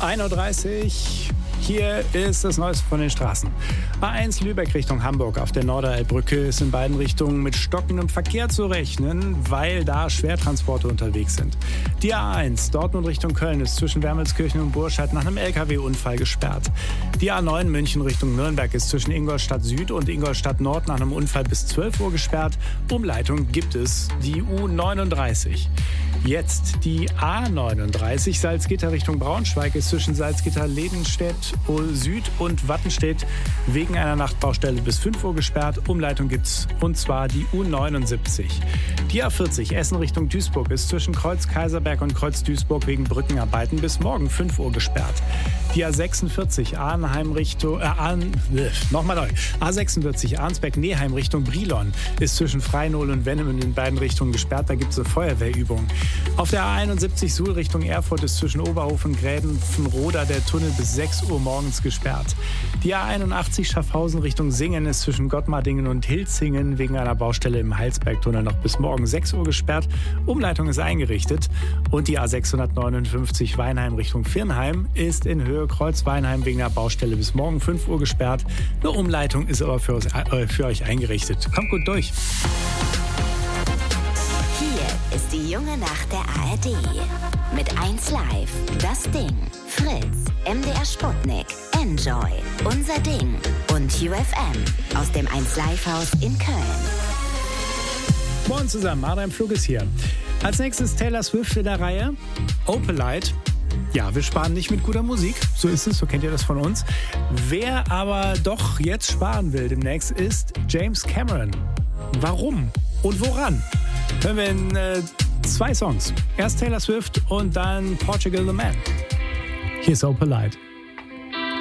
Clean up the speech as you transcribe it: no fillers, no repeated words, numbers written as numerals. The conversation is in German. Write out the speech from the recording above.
1:30 Uhr. Hier ist das Neueste von den Straßen. A1 Lübeck Richtung Hamburg auf der Norderelbbrücke ist in beiden Richtungen mit stockendem Verkehr zu rechnen, weil da Schwertransporte unterwegs sind. Die A1 Dortmund Richtung Köln ist zwischen Wermelskirchen und Burscheid nach einem LKW-Unfall gesperrt. Die A9 München Richtung Nürnberg ist zwischen Ingolstadt Süd und Ingolstadt Nord nach einem Unfall bis 12 Uhr gesperrt. Umleitung gibt es, die U39. Jetzt die A39 Salzgitter Richtung Braunschweig ist zwischen Salzgitter-Ledenstedt Süd und Wattenstedt wegen einer Nachtbaustelle bis 5 Uhr gesperrt. Umleitung gibt's, und zwar die U79. Die A40 Essen Richtung Duisburg ist zwischen Kreuz Kaiserberg und Kreuz Duisburg wegen Brückenarbeiten bis morgen 5 Uhr gesperrt. Die A46 Arnheim Richtung A46 Arnsberg-Neheim Richtung Brilon ist zwischen Freinol und Wennem in beiden Richtungen gesperrt. Da gibt es eine Feuerwehrübung. Auf der A71 Suhl Richtung Erfurt ist zwischen Oberhof und Grädenfenroda der Tunnel bis 6 Uhr morgens gesperrt. Die A81 Schaffhausen Richtung Singen ist zwischen Gottmardingen und Hilzingen wegen einer Baustelle im Halsbergtunnel noch bis morgen 6 Uhr gesperrt. Umleitung ist eingerichtet. Und die A659 Weinheim Richtung Virnheim ist in Höhe Kreuz-Weinheim wegen einer Baustelle bis morgen 5 Uhr gesperrt. Eine Umleitung ist aber für euch eingerichtet. Kommt gut durch. Hier ist die junge Nacht der ARD. Mit 1 Live, Das Ding, Fritz, MDR Sputnik, Enjoy, Unser Ding und UFM aus dem 1 Live Haus in Köln. Moin zusammen, Adrian Flug ist hier. Als nächstes Taylor Swift in der Reihe, Opalite. Ja, wir sparen nicht mit guter Musik, so ist es, so kennt ihr das von uns. Wer aber doch jetzt sparen will demnächst ist James Cameron. Warum und woran? Hören wir in 2 Songs. Erst Taylor Swift und dann Portugal the Man. Hier ist Opalite.